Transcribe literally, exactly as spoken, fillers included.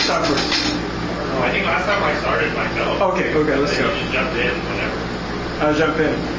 start first? I think last time I started myself. Okay, okay, let's You go. just jumped in whenever. I'll jump in.